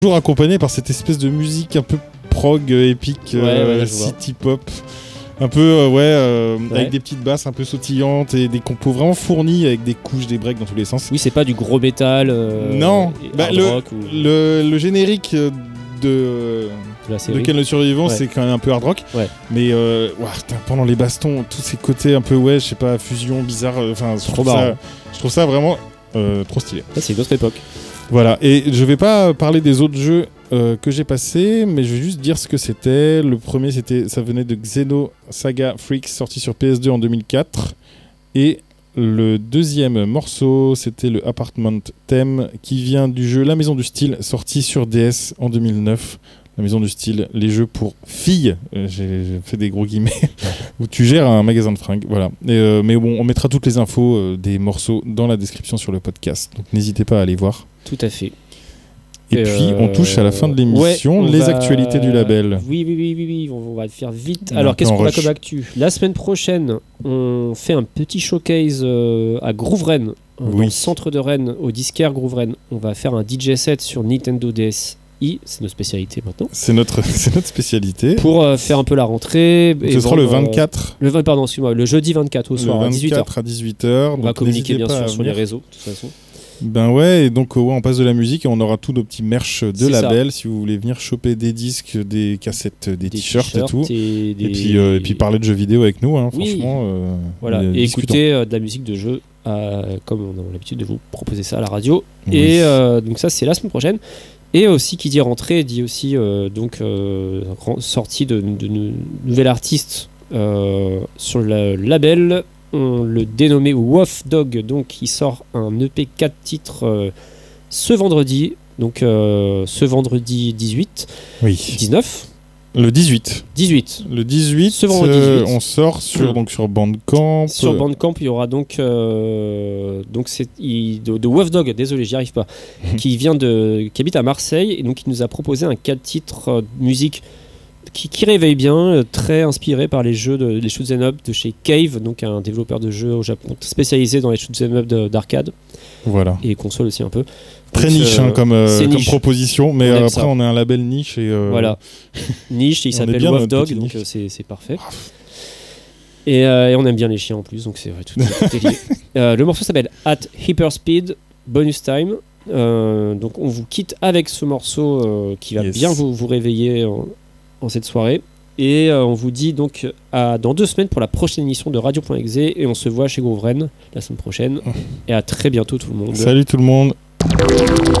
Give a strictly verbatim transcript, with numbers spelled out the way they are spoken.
toujours accompagné par cette espèce de musique un peu prog, euh, épique, ouais, euh, ouais, city pop. Un peu, euh, ouais, euh, ouais, avec des petites basses un peu sautillantes et des compos vraiment fournis avec des couches, des breaks dans tous les sens. Oui, c'est pas du gros métal. Euh, non, bah, hard le, rock ou... le, le générique de, de, la série. de Ken le Survivant, ouais. c'est quand même un peu hard rock. Ouais. Mais euh, ouais, putain, pendant les bastons, tous ces côtés un peu, ouais, je sais pas, fusion, bizarre. Enfin, je, trouve ça, je trouve ça vraiment euh, trop stylé. Ça, c'est une autre époque. Voilà, et je vais pas parler des autres jeux euh, que j'ai passés, mais je vais juste dire ce que c'était. Le premier, c'était, ça venait de Xenosaga Freaks, sorti sur P S deux en deux mille quatre. Et le deuxième morceau, c'était le Apartment Theme, qui vient du jeu La Maison du Style, sorti sur D S en deux mille neuf. La Maison du Style, les jeux pour filles, euh, j'ai, j'ai fait des gros guillemets, où tu gères un magasin de fringues. Voilà. Et, euh, mais bon, on mettra toutes les infos euh, des morceaux dans la description sur le podcast, donc n'hésitez pas à aller voir. Tout à fait. Et, et puis, euh, on touche à la fin de l'émission, ouais, les va... actualités du label. Oui, oui, oui, oui, oui. On va le faire vite. Alors, qu'est-ce qu'on rush. a comme actu ? La semaine prochaine, on fait un petit showcase euh, à Grooveren, oui. dans le centre de Rennes, au disquaire Grooveren. On va faire un D J set sur Nintendo D S i, c'est notre spécialité maintenant. C'est notre, c'est notre spécialité. Pour euh, faire un peu la rentrée. Ce sera le vingt-quatre. Euh, le, pardon, excuse-moi, le jeudi vingt-quatre au soir, le à dix-huit heures. à dix-huit heures. On va communiquer bien sûr sur les réseaux, de toute façon. Ben ouais, et donc ouais, on passe de la musique et on aura tous nos petits merch de c'est label ça. Si vous voulez venir choper des disques, des cassettes, des, des t-shirts, t-shirts et tout. Et, des... et, puis, euh, et puis parler de jeux vidéo avec nous, hein, oui. franchement. Euh, voilà, et écouter euh, de la musique de jeu, euh, comme on a l'habitude de vous proposer ça à la radio. Oui. Et euh, donc ça, c'est la semaine prochaine. Et aussi, qui dit rentrée, dit aussi euh, donc euh, sortie de, de, de nouvel artiste euh, sur le label. On le dénommé Wolf Dog, donc il sort un E P quatre titres euh, ce vendredi, donc euh, ce vendredi dix-huit, oui. dix-neuf. Le dix-huit. dix-huit. Le dix-huit, ce vendredi dix-huit. Euh, on sort sur, mmh. donc sur Bandcamp. Sur Bandcamp, il y aura donc, euh, donc c'est, il, de, de Wolf Dog, désolé, j'y arrive pas, qui vient de, qui habite à Marseille, et donc il nous a proposé un quatre titres euh, musique Qui, qui réveille bien, euh, très inspiré par les jeux, de, les shoot'em up de chez Cave, donc un développeur de jeux au Japon spécialisé dans les shoot'em up de, d'arcade. Voilà. Et console aussi un peu. Très donc, niche euh, hein, comme, euh, comme niche. proposition, mais on euh, après ça. on a un label niche et euh... voilà. Niche, il s'appelle Wolf Dog, donc euh, c'est, c'est parfait. Et, euh, et on aime bien les chiens en plus, donc c'est vrai, tout, tout est lié. euh, le morceau s'appelle At Hyperspeed Bonus Time. Euh, donc on vous quitte avec ce morceau euh, qui va yes. bien vous, vous réveiller en, en cette soirée. Et euh, on vous dit donc à dans deux semaines pour la prochaine émission de Radio.exe et on se voit chez Grooveren la semaine prochaine. Et à très bientôt tout le monde. Salut tout le monde.